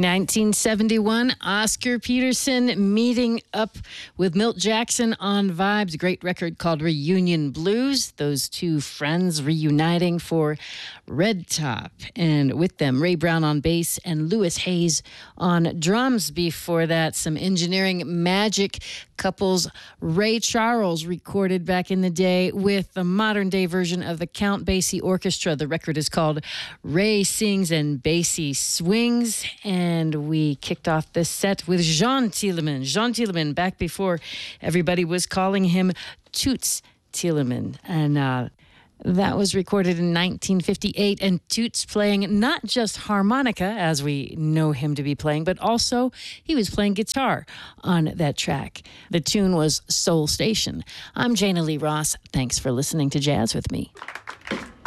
1971, Oscar Peterson meeting up with Milt Jackson on Vibes, a great record called Reunion Blues. Those two friends reuniting for Red Top. And with them, Ray Brown on bass and Louis Hayes on drums. Before that, some engineering magic couples. Ray Charles recorded back in the day with the modern day version of the Count Basie Orchestra. The record is called Ray Sings and Basie Swings. And we kicked off this set with Jean Thielemann. Jean Thielemann, back before everybody was calling him Toots Thielemann. And that was recorded in 1958. And Toots playing not just harmonica, as we know him to be playing, but also he was playing guitar on that track. The tune was Soul Station. I'm Jana Lee Ross. Thanks for listening to Jazz with me.